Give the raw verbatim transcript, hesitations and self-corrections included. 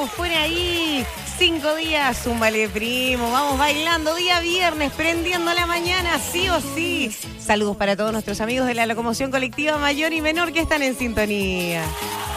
por ahí. Cinco días, zúmbale primo, vamos bailando día viernes, prendiendo la mañana, sí o sí. Saludos para todos nuestros amigos de la locomoción colectiva mayor y menor que están en sintonía.